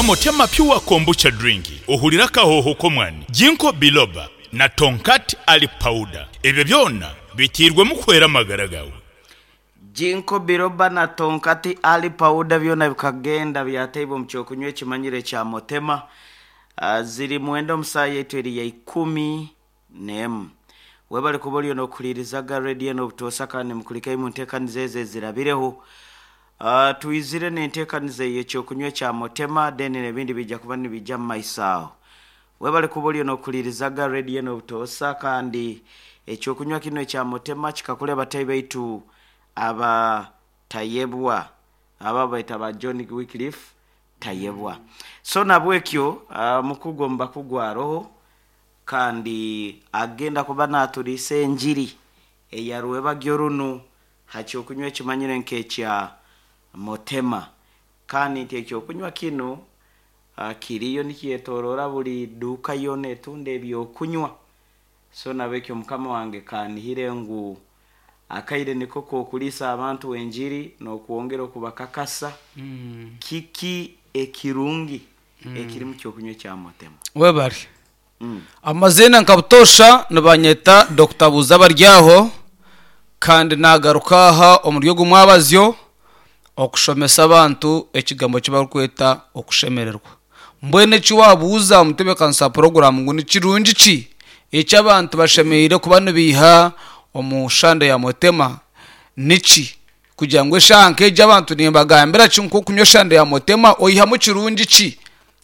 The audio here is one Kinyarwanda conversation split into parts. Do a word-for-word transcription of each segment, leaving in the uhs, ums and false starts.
Nywa Motema Pure Kombucha Drink. Ohulira kahoho komwani. Ginkgo biloba na Tonkat Ali powder. Ebyo byonna bitirwe mu kwera magaragawe. Ginkgo biloba na Tonkat Ali powder byonna bikagenda byatebo mchokunywe kimanyire kya Motema. Uh, ziri mwendo musaye yetu eri ya ikumi nemu. Webale kuboli no kulirizaga radio no butosaka ne mukulika imuntekanize ze zirabireho. Uh, tuizire nentekanize yecho kunywe kya Motema deni nebindi bijja kuba nibijja maisao. Webale kuboli no kulirizaga radio no butosaka andi echo kunywa kino kya Motema kikakule batayi baitu aba tayebwa aba baita ba John Wycliffe tayebwa. So nabwekyo uh, mukugomba kugwa roho kandi agenda kuba naturise njiri eyaruwe bagyorunu hacho kunywa kimanyire nke kya Motema kandi tekyo kunywa kino uh, kiriyo nikiyetorora buli duka yone tunde byo kunywa. So nabekyo mukama wange kandi hirengu akaire niko ko kulisa abantu enjiri no kuongera kubakakasa mm. kiki ekirungi mm. ekirimu cyokunywe kya Motema webari mm. amazina nkabutosha nabanyeta Dr Buzabaryaho kandi nagarukaha omuryo gumwabazyo okushomesa abantu ekigambo kibarukweta okushemererwa mbwene kiwabuza mutebe kansa program nguni kirungi ki eky'abantu bashemeire kubano biha omushande ya Motema niki kugira ngo shanke j'abantu nimbagambira cyunko kunywa shande ya Motema oyiha mu kirungi ki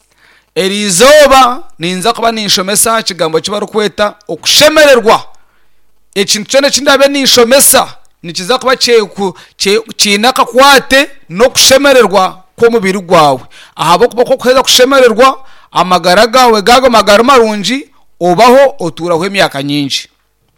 erizoba ninza kuba ninshomesa kigambo kibarukweta okushemererwa ekintu cyane kindabe ninshomesa nikiza kuba cyeku kinaka kwate no kushemererwa ko mubiri gwawe ahabo kuba ko kweza kushemererwa amagara gawe gago magara marungi obaho oturaho emyaka nyingi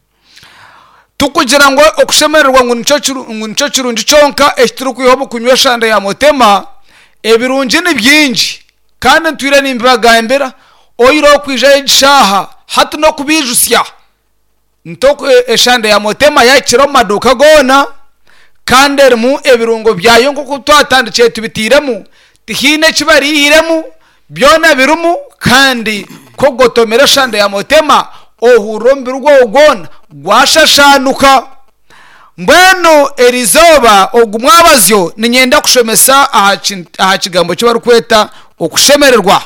tukugira ngo okushemererwa ngo nico kirungi cyonka ekituru kwiho kunywa shande ya Motema ebirungi ni byingi kandi ntwire nimbagambira oyiro kwija egishaha hatu no kubijusya ntoko eshande ya Motema yakiro maduka gona kandi erimu ebirungo byayo ngo kutwatandikiye tubitiremu tihine kibarihiremu byona birumu kandi ko gotomera shande ya Motema ohurombi rwo ugona gwashashanuka mbweno erizoba ogumwabazyo ninyenda kushomesa aha kigambo kibarukweta okushemererwa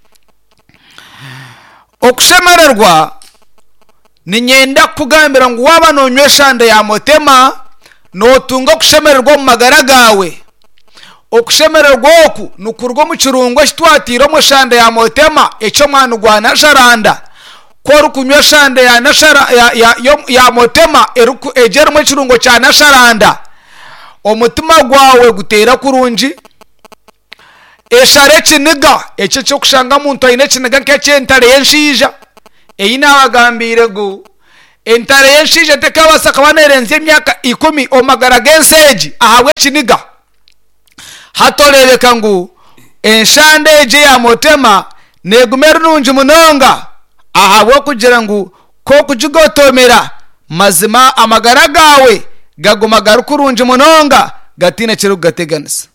okushemererwa ninyenda kugambira ngo waba nonywe shande ya Motema notunga kushemererwa mu magara gawe okushemererwa oku nukurwo mu kirungo kitwatira mu shande ya Motema echo mwana gwana sharanda koru kunywa shande ya nashara ya ya, ya, ya Motema eruku ejermo kirungo cya nasharanda omutima gwawe gutera kurunji eshare kiniga echo cyo kushanga muntu ayine kiniga keke ntare yenshija eyina bagambire go entare yenshija tekabasa kabanerenze emyaka ikumi omagara genseji ahawe kiniga hatorebeka ngo enshande eje ya Motema negumeru nunji munonga ahabo kugira ngo ko kujigotomera mazima amagara gawe gagomagara kurunje munonga gatine kiru gateganisa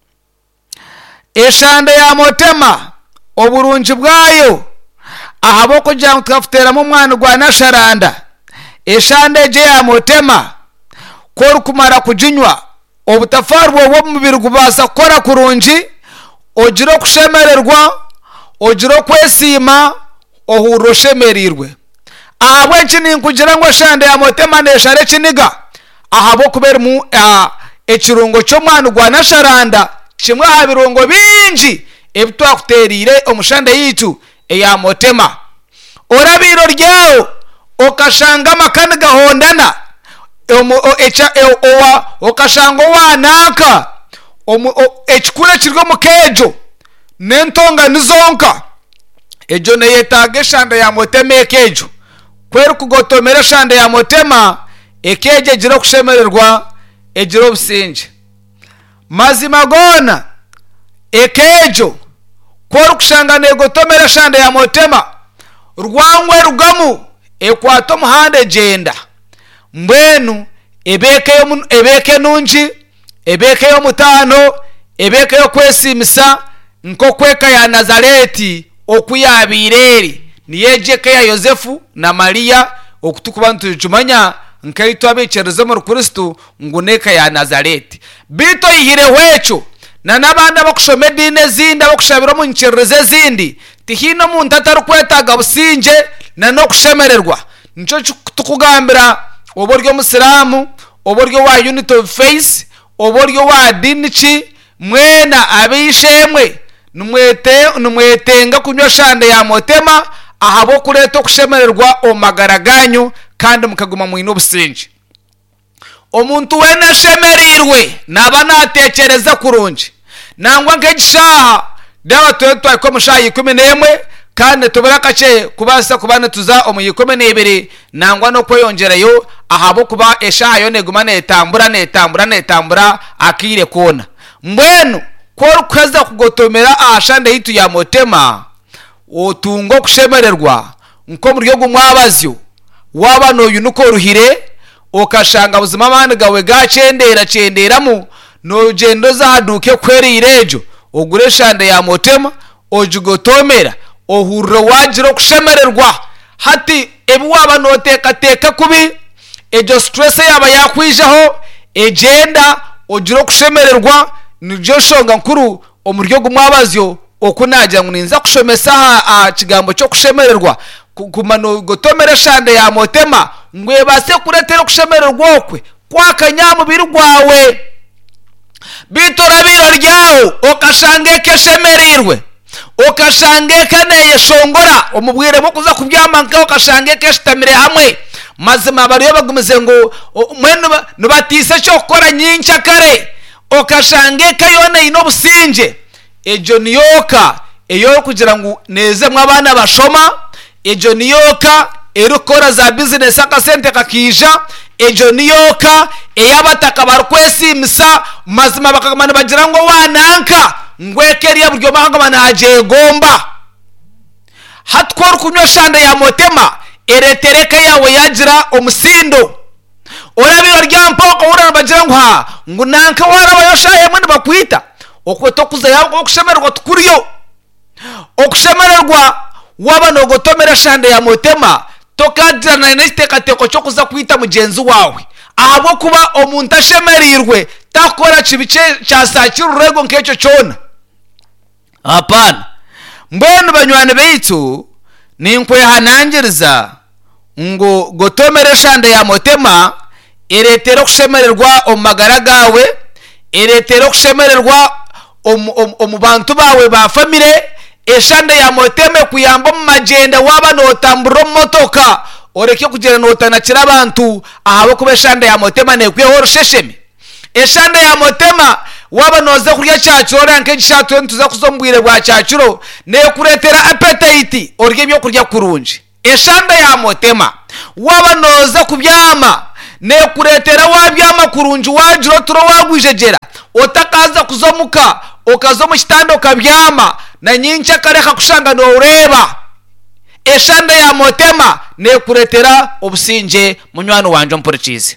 eshande ya Motema oburunji bwayo ahabo kugira ngo twafutera mu mwana gwa nasharanda eshande je ya Motema ko kumara kujinywa obutafaru wo mubiri gubasa kora kurunji ojiro kushemererwa ojiro kwesima ohuroshemerirwe ahabwe kini kugira ngo shande ya Motema neshare kiniga ahabo kubera mu ekirungo cyo mwana gwa nasharanda kimwe habirungo bingi ebitwakuterire omushande yitu eya Motema orabiro ryawo okashanga makani gahondana echa owa okashanga wanaka ekikule kirwo mukejo nentonga nizonka ejo neyetaga shande ya Motema ekejo kweru kugotomera shande ya Motema ekeje jiro kushemererwa ejiro businje mazima gona ekejo kweru kushanga negotomera shande ya Motema rwangwe rugamu ekwato muhande jenda mbwenu ebeke ebeke nunji ebeke yo mutano ebeke yo kwesimisa nko kweka ya Nazareti okuyabireri niyejeka ya Yosefu na Maria okutukubantu jumanya nkaitwa bechereze mu Kristo nguneka ya Nazareti bito yihire hwecho na nabanda bakushome dine zindi bakushabira mu nchereze zindi tihino muntu atari kwetaga businje na no kushemererwa nico tukugambira oboryo musiramu oboryo wa unity of faith oboryo wa dinichi mwena abishemwe numwete numwetenga kunywa shande ya motema ahabo kureto kushemererwa omagaraganyo kandi mukaguma mu ino businje omuntu wena shemerirwe nabana atekereza kurunje nangwa nkegishaha dawa twetwa ko mushayi kumi n'imwe kandi tubarakache kubasa kubana tuza omuyikome n'ibiri nangwa no kweyongerayo ahabo kuba eshayo negumane etambura netambura netambura akire kona mbwenu ko kweza kugotomera ahashande hitu ya motema otungo kushemererwa nko muri yo gumwabazyo wabano yunuko ruhire okashanga buzima bandi gawe gacendera cenderamo no gendo zahaduke kweri irejo ogure shande ya motema ojugotomera ohurro wajiro kushemererwa hati ebu wabano teka teka kubi ejo stress yaba yakwijaho egenda ojiro kushemererwa nijo shonga nkuru omuryo gumwabazyo okunaja nguninza kushomesa a kigambo cyo kushemererwa kumano gotomera shande ya motema ngwe base kuretera kushemererwa okwe kwakanyamu birugwawe bitora biro ryawo okashange keshemerirwe okashange kaneye shongora omubwire bo kuza kubyamanka okashange keshitamire hamwe mazima bariyo bagumize ngo mwene nubatise cyo gukora nyincha kare okashange kayone ino businje ejo niyoka eyo kugira ngo neze mwabana bashoma ejo niyoka erukora za business akasente kakija ejo niyoka eyabataka barkwesimisa mazima bakagamana bagira ngo wananka ngwekeriya buryo bahagamana ajegomba hatkor kunywa shande ya motema eretereka yawe yagira omusindo orabiro ryampoko urana bagira ngo ha ngunanka waraba yoshaye mwene bakwita okweto kuza yabo okushemererwa tukuriyo okushemererwa waba no gotomera shande ya motema tokagira na nesteka teko cyo kuza kwita mugenzi wawe ahabo kuba omuntu ashemerirwe takora kibice cyasakira urego nkecho cyona apana mbona banywane beitu ninkwe hanangiriza ngo gotomera shande ya motema eretero kushemererwa omagara gawe eretero kushemererwa omubantu bawe ba family eshande ya moteme kuyamba mu magenda waba no tamburo motoka oreke kugera no tanakira abantu ahabo kuba eshande ya motema ne kweho rushesheme eshande ya motema waba noza kurya cyacuro ranke gishatwe ntuza kuzombwire bwa cyacuro ne kuretera appetite orike byo kurya kurunje eshande ya motema waba noza kubyama ne kuretera wabyama kurunje wajiro turo wagwijegera otakaza kuzomuka okazo mu kitando kabyama na nyincha kareka kushanga no ureba eshande ya motema ne kuretera obusinje munywano wanje mpurikize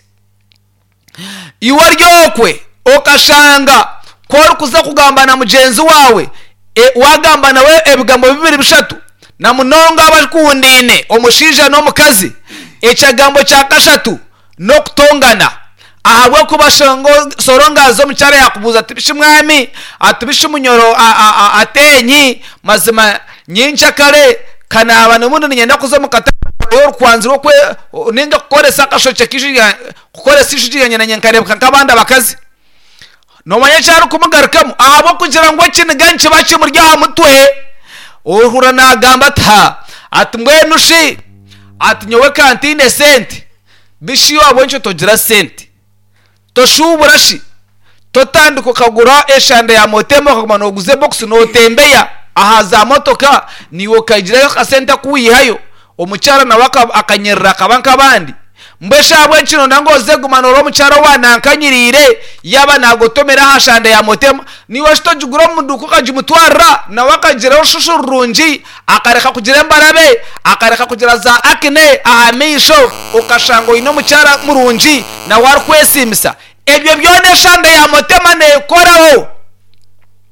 iwaryokwe okashanga ko kuza kugambana mugenzi wawe e, wagambana we ebigambo bibiri bishatu na munonga abakundine omushija no mukazi echagambo cha kashatu no kutongana ahabwe kubashongo soronga zo mucyara yakubuza tibishi mwami atubishi munyoro atenyi mazima nyincha kare kana abantu mundu nyenda kuzo mukata yo kwanziro kwe ninga kukoresa kashoche kishiga kukoresa ishiga nyanya nyankare kakabanda bakazi no manya cyaro kumugarukamo ahabo kugira ngo kine ganci baci murya mutwe uhura na gamba ta atmwe nushi atinyowe kantine sente bishiyo aboncho togira sente toshuburashi totandiko kagura eshande ya motema kagumano guze box no tembeya ahaza motoka niwo kagira kasenta kuyihayo omucyara na waka akanyerera kabanka bandi mbesha abwe kino ndangoze gumano ro mucyara wana nkanyirire yaba nagotomera hashande ya motema niwo shitojugura munduko kajimutwara na wakagira ushushurunji akareka kugira mbarabe akareka kugira za akine ahamisho ukashango ino mucyara murunji na warkwesimisa ebyo byone shande ya motema ne koraho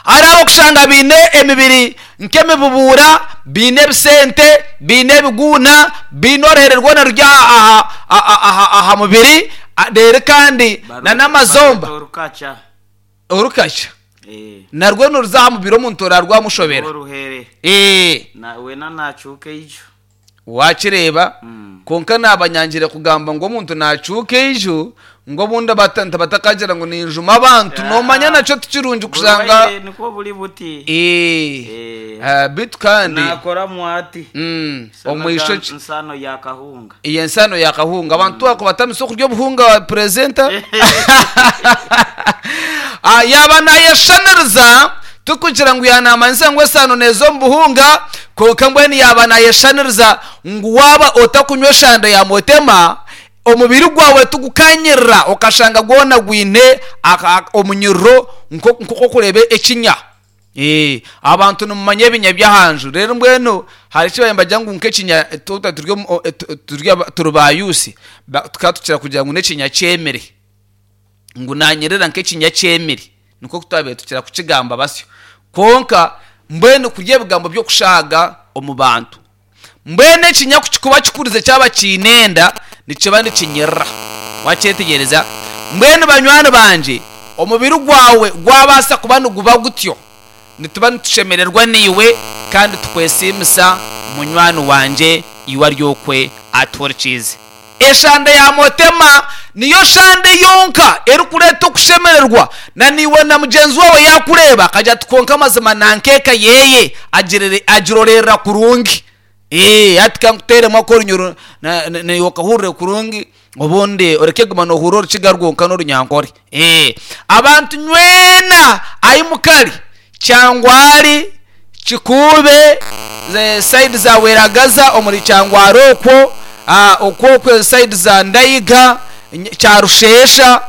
ari abo kushanga bine emibiri nk'emibubura bine bisente bine biguna bine orohererwa na rya aha aha aha mubiri rero kandi na n'amazomba urukacha eh narwo nuruzaha mu biro muntora rwa mushobera uruhere eh nawe na nacuke ijo wakireba mm. konka nabanyangire kugamba ngo muntu nacuke ijo ngo bunda batanta batakagera ngo ninjuma abantu no manya naco tukirunje kusanga niko buri buti eh eh bit kandi nakora mwati mm omwisho nsano yakahunga iye nsano yakahunga abantu ako batamisoko ryo buhunga presenter ah yabana yeshaniriza tukugira ngo yanamanze ngo sano nezo mbuhunga ko kambweni yabana yeshaniriza ngo waba otakunywesha nda ya motema omubiri gwawe tugukanyira okashanga gona gwine omunyiro nko kurebe ekinya eh abantu numanye binya byahanju rero mbweno hari kibayamba jangu nkekinya tota turyo turya turubayusi tukatukira kugira ngo nekinya cyemere ngo nanyerera nkekinya cyemere niko kutabe tukira kukigamba basyo konka mbweno kugiye bigambo byo kushaga omubantu mbwene kinya kuba kikurize cyaba kinenda nicebande kinyerra wacetegereza mbwene banywano banje omubiri gwawe gwabasa kubana guba gutyo nitubane tushemererwa niwe kandi tukwesimisa munywano wanje iwa ryokwe atorchize eshande ya motema niyo shande yonka eri kureta kushemererwa na niwe na mugenzi wawe yakureba kaja tukonka mazima nankeka yeye agirere agirorera kurungi eh atika ngutere makoro nyoro na ne yokahure kurungi obundi orekeguma no huroro kigarwo kano runyankore eh abantu nywena ayimukari cyangwari kikube ze side za weragaza omuri cyangwaro okwo ah okwo kwe side za ndayiga cyarushesha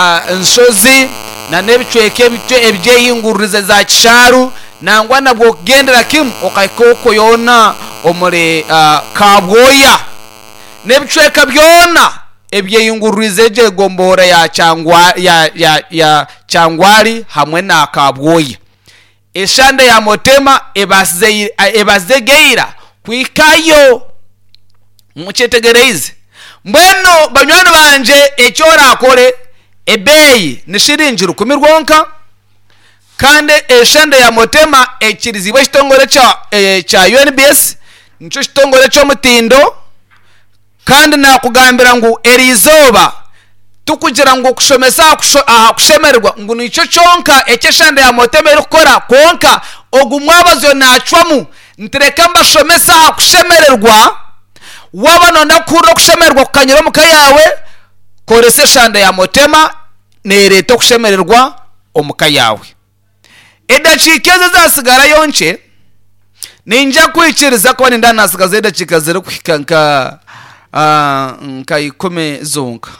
nshozi na nebicweke bitwe ebyeyingururize za kisharu nangwa nabwo kugendera kim okayikoko yona omure kabwoya nebicweka byona ebyeyingururize je gombora ya cyangwa ya ya ya cyangwari hamwe na kabwoya eshande ya motema ebaze ebazegeira kwikayo muchetegereze mbweno banywano banje ecyora akore ebeyi nishirinjira kumirwonka kandi eshande ya motema ekirizibwe kitongore cha e, cha U N B S nico kitongore cyo mutindo kandi nakugambira ngo erizoba tukugira ngo kushomesa aha kushemerwa ngo nico cyonka ekeshande ya motema irukora konka ogumwabazo nacwamu ntereka mbashomesa aha kushemererwa wabano nakuro kushemerwa kukanyira muka yawe korese shande ya motema nereto kushemererwa omuka yawe edachikeze zasigara yonche ninja kwikiriza ko ninda nasigaze edachika zero kwikanka ah nka ikome zonka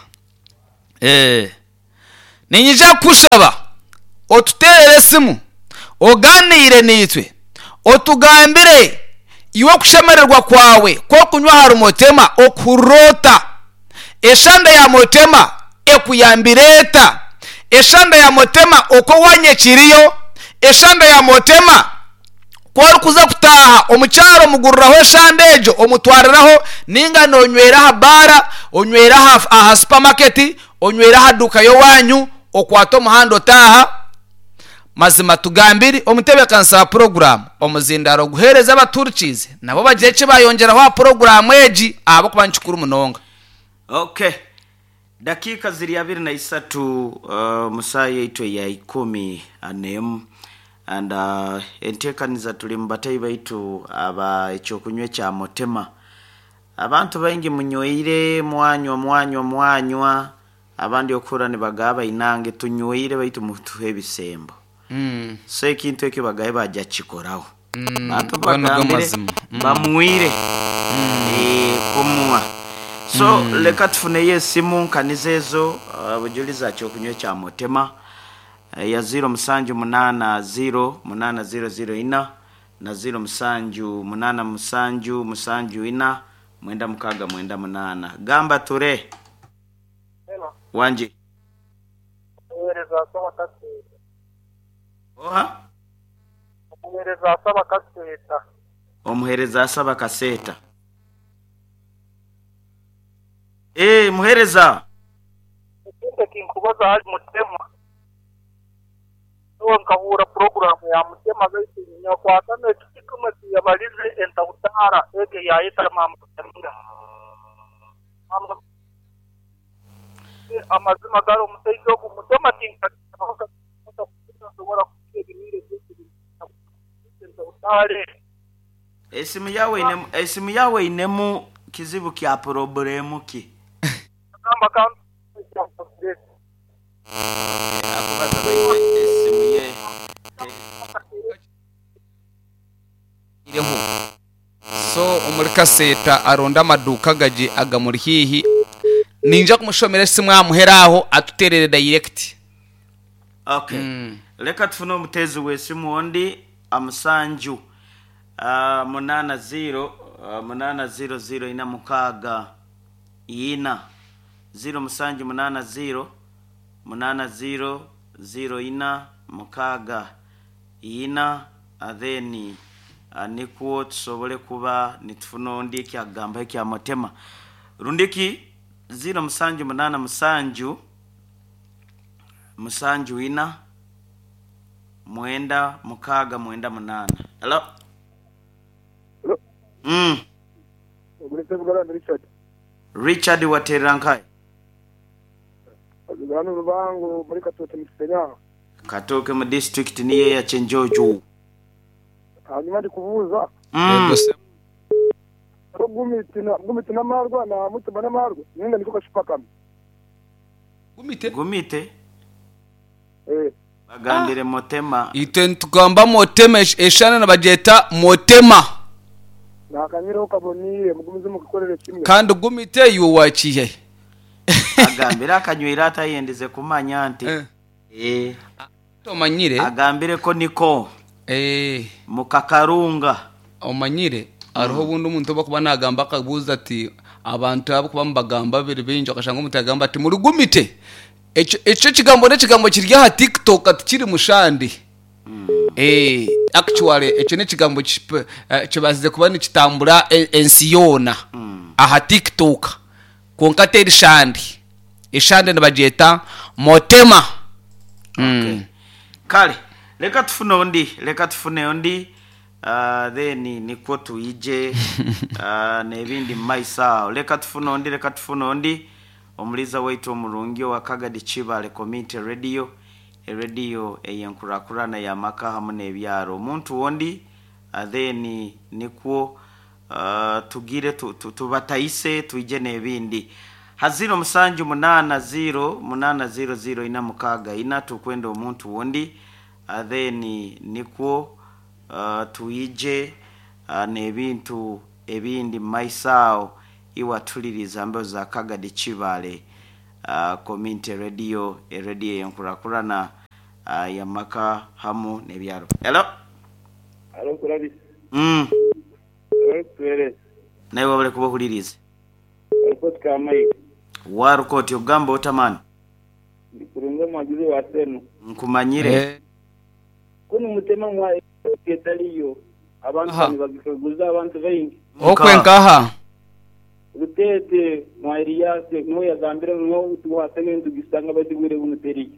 eh ninja kusaba otutere simu oganire nitwe otugambire iwe kushemererwa kwawe ko kunywa haru motema okurota eshanda ya motema ekuyambireta eshanda ya motema oko wanye kiriyo eshanda ya motema kwa kuza kutaha omucyaro mugururaho eshandejo omutwariraho ninga nonywera habara onywera ha aha supermarket onywera haduka yo wanyu okwato muhando taha mazima tugambiri omutebe kansa program omuzindaro guhereza abaturchize nabo bajeche bayongera wa program eji abo kubanchukuru munonga. Okay, dakika ziri abiri na isatu uh, musaye itwe ya ikumi anem and uh, entekaniza tulimbatayi baitu aba echokunywe cha motema abantu baingi munyoire mwanywa mwanywa mwanywa abandi okura ni bagaba inange tunyoire baitu mutuhe bisembo mm so ikintu eke bagaye bajya chikoraho mm bato bagambire bamwire mm eh kumwa so mm. Leka tufune yesimu kanizezo abujuliza uh, cyo kunywe cha motema uh, ya zero musanju munana zero munana zero zero ina na zero musanju munana musanju musanju ina mwenda mukaga mwenda munana gamba ture hello wanje wereza so wakati oha umuhereza asaba kaseta. Omuhereza asaba kaseta. Eh, muhereza. Ikindi kinkubaza hari Mutema. Uwo nkahura program ya Mutema bese nyakwatane kikuma yabalize entawutara ege yayita mama. Mama amazima garo mutego Mutema tinka sobora kugira entawutare. Esimu yawe ine esimu yawe inemu kizibu kya problemu ki. Kamba kamba akubaza bayiwe esimu ye ireho so umuri kaseta aronda amaduka gaje agamuri hihi ninja kumushomera esimu yamuheraho atuterere direct. Okay. Mm. Leka tufune umutezi wesimu ondi amusanju uh, munana zero uh, munana zero zero ina mukaga ina zero musanju munana zero munana zero zero ina mukaga ina adheni uh, nikuo tusobole kuba nitufuno ndi kyagamba kya Mutema rundiki zero musanju munana musanju musanju ina mwenda mukaga mwenda munana. Hello. Hello. Mm. Richard. Richard Waterankai. Azana rubango muri Katoke Msenya. Katoke mu district niye ya Chenjojo. Hanyuma ndi kubuza. Mm. Gumite na gumite na marwa na Mutema na marwa. Ninga niko kashipaka. Gumite Gumite. Eh. Bagambire Mutema. Ite tugamba Mutema eshana nabajeta Mutema. Nakanyira ukabonire mugumize mukorere kimwe. Kandi gumite yuwakiye. Agambira akanywira atayendeze kumanya nti. Eh. Eh. Tomanyire. Agambire ko niko. Eh. Mukakarunga. Omanyire. Ariho bundi umuntu bakuba nagamba akabuza ati abantu abo kuba mbagamba biri binjo akashanga umutagamba ati muri gumite. Echo echo kigambo ne kigambo kirya ha TikTok ati kiri mushandi. Mm. Eh actually echo ne kigambo kibazize kuba ni kitambura ensiyona. Mm. Aha TikTok konkateri shandi. Ishande nabajeta Mutema. Mm. Okay. Kale leka tufune ondi leka tufune ondi uh, then niko tuije uh, nebindi maisa leka tufune ondi leka tufune ondi omuliza waitu omurungyo wa Kagadi Chibale Community Radio e radio eyankurakurana ya maka hamwe ebyaro omuntu wondi uh, then niko uh, tugire tubataise tu, tu tuije nebindi haziro musanju munana zero munana zero zero ina mukaga ina tukwenda omuntu wondi uh, then niko uh, tuije uh, nebintu ebindi maisao iwa tuliriza ambazo za Kagadi Chibale uh, Community Radio e radio yankurakurana uh, ya maka hamu nebyaro. Hello. Hello kurabi. Mm. Hello kwere. Nawe wabale kuba kuliriza. Report kama hii. Warukoti ogamba otamani. Ndikurunga mwajuzi wa senu. Nkumanyire. Eh. Kuno Mutema mwa ketaliyo. Abantu bagikuguza abantu bayingi. Okwenkaha. Rutete mwa Eliase no yazambira no tuwasenge ntugisanga badigwire umuteri.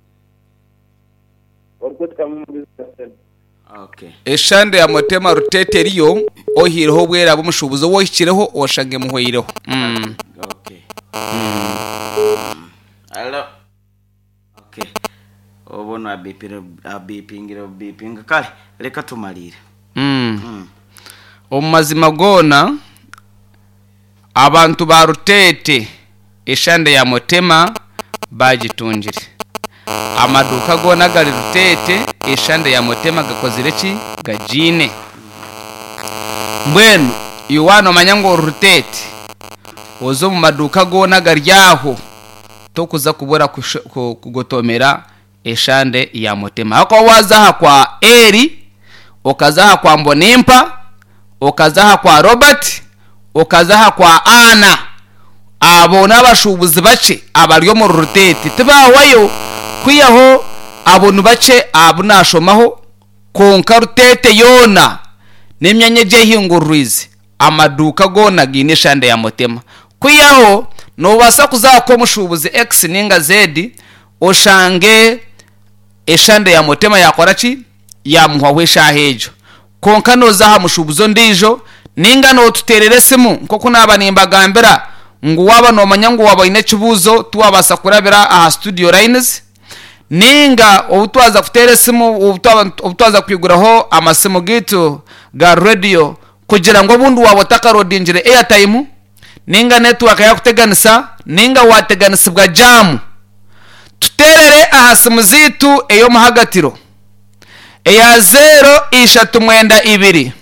Report kama mwajuzi wa senu. Okay. Eshande ya Mutema rutete riyo ohireho bwera bumushubuzo wohikireho oshange muhoyireho. Mm. Okay. Mm. Hello. Okay. Obona bipira abipingira bipinga kale leka tumalire. Mm. Mm. Omazima gona abantu ba rutete eshande ya Mutema bagitunjire. Amaduka gona gali rutete eshande ya Mutema gakozire ki gajine. Mbwenu yuwano manyango rutete ozo mu maduka gona garyaho tokuza kubura kugotomera eshande ya Mutema. Hako wazaha kwa Eri, okazaha kwa Mbonimpa, okazaha kwa Robert, okazaha kwa Ana. Abo nabashubuzi bace abaryo mu rutete tibawayo kwiyaho abonu bace abunashomaho konka rutete yona nemyanya jehingururize amaduka gona gine shande ya Motema kwiyaho no basa kuzako mushubuze X ninga Z oshange eshande ya Motema yakora ki yamuhwesha hejo konka no zaha mushubuzo ndijo ninga no tuterere simu nkoko nabanimba gambera ngo waba no manyango waba ine kibuzo tuwabasa kurabira aha studio lines ninga obutwaza kutere simu obutwaza kwiguraho amasimu gitu ga radio kugira ngo bundu wabotaka rodinjire airtime ninga network yakuteganisa ninga wateganisibwa jamu tuterere aha simu zitu eyo muhagatiro eya zero ishatu mwenda ibiri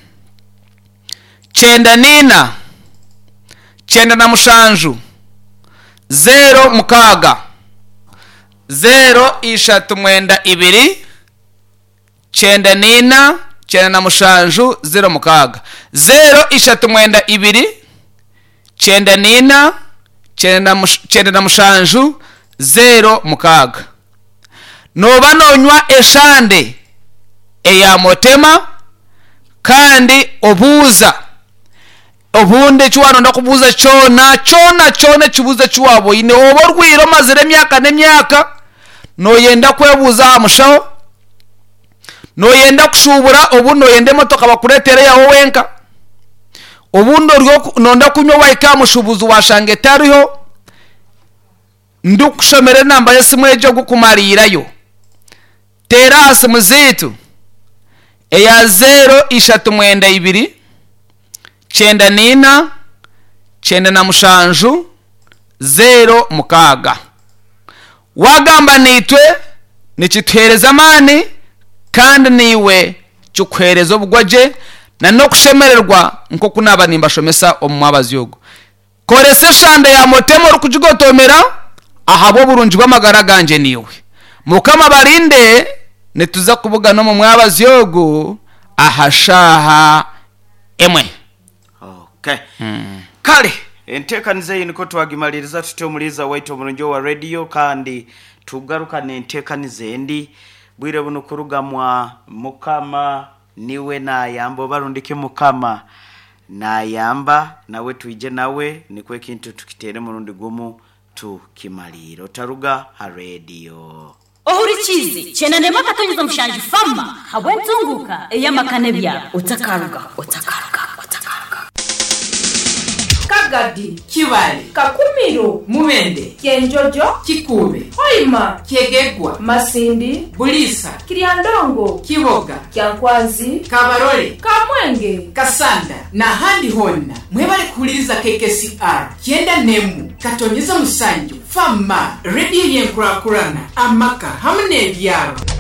chenda nina chenda na mushanju zero mukaga zero ishatu mwenda ibiri chenda nina chenda na mushanju zero mukaga zero ishatu mwenda ibiri chenda nina chenda na chenda na mushanju zero mukaga noba nonywa eshande eya Motema kandi obuza obunde chuwano ndakubuza chona chona chona chibuza chuwabo ine oborwiro mazire myaka ne myaka no yenda kwebuza amushaho no yenda kushubura obu no yende motoka bakuretere yaho wenka obundo ryo nonda kunyo waika mushubuzu washange tariho ndukushomere namba yesimwe ejo gukumarirayo tera asimu zitu eya zero ishatu mwenda ibiri chenda nina chenda na mushanju zero mukaga wagamba nitwe nikitwereza mani kandi niwe cyukwereza obugwaje na no kushemererwa nko kunaba nimba shomesa omwabazi yogo korese shande ya Motema rukujigotomera ahabo burunji bwamagara ganje niwe mukama barinde netuza kubuga no mu mwabazi yogo ahashaha emwe. Okay. Hmm. Kale entekanize yiniko twagimaliriza tutemuliza waito mulonjo wa radio kandi tugaruka nentekanize ndi bwire buno kurugamwa mukama niwe na yambo barundike mukama na yamba nawe tuije nawe nikwe kintu tukitere murundi gumu tukimalira otaruga ha radio ohurikizi chena nema katonyeza mushanji fama habwentunguka eyamakane bya utakaruga utakaruga utakaruga Kagadi, Kibali, Kakumiro, Mumende, Kenjojo, Kikube, Hoima, Kiegegwa, Masindi, Bulisa, Kiriandongo, Kiboga, Kyankwazi, Kabarole, Kamwenge, Kasanda, na handi honna. Mwebale kuliza K K C R, Kienda Nemu, Katonyeza Musanju, Fama, Radio Yenkurakurana, Amaka, hamne byaro.